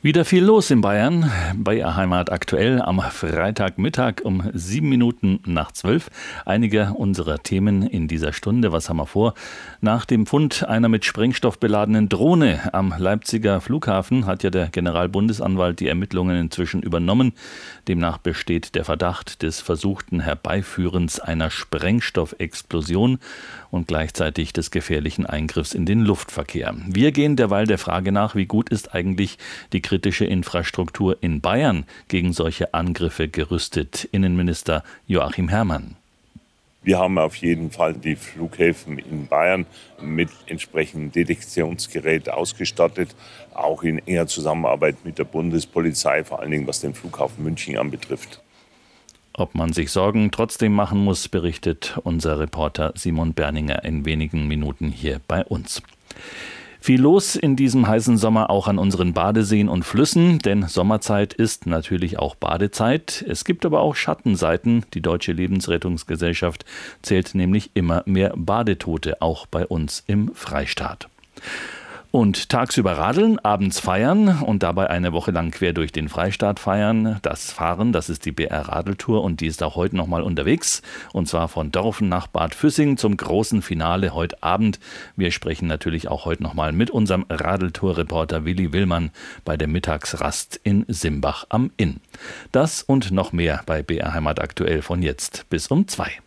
Wieder viel los in Bayern. BR Heimat aktuell am Freitagmittag um 7 Minuten nach 12. Einige unserer Themen in dieser Stunde. Was haben wir vor? Nach dem Fund einer mit Sprengstoff beladenen Drohne am Leipziger Flughafen hat ja der Generalbundesanwalt die Ermittlungen inzwischen übernommen. Demnach besteht der Verdacht des versuchten Herbeiführens einer Sprengstoffexplosion und gleichzeitig des gefährlichen Eingriffs in den Luftverkehr. Wir gehen derweil der Frage nach, wie gut ist eigentlich die kritische Infrastruktur in Bayern gegen solche Angriffe gerüstet. Innenminister Joachim Herrmann. Wir haben auf jeden Fall die Flughäfen in Bayern mit entsprechendem Detektionsgerät ausgestattet, auch in enger Zusammenarbeit mit der Bundespolizei, vor allen Dingen was den Flughafen München anbetrifft. Ob man sich Sorgen trotzdem machen muss, berichtet unser Reporter Simon Berninger in wenigen Minuten hier bei uns. Viel los in diesem heißen Sommer auch an unseren Badeseen und Flüssen, denn Sommerzeit ist natürlich auch Badezeit. Es gibt aber auch Schattenseiten. Die Deutsche Lebensrettungsgesellschaft zählt nämlich immer mehr Badetote, auch bei uns im Freistaat. Und tagsüber radeln, abends feiern und dabei eine Woche lang quer durch den Freistaat feiern. Das Fahren, das ist die BR Radeltour und die ist auch heute nochmal unterwegs. Und zwar von Dorfen nach Bad Füssing zum großen Finale heute Abend. Wir sprechen natürlich auch heute nochmal mit unserem Radeltour-Reporter Willi Willmann bei der Mittagsrast in Simbach am Inn. Das und noch mehr bei BR Heimat aktuell von jetzt bis um 2.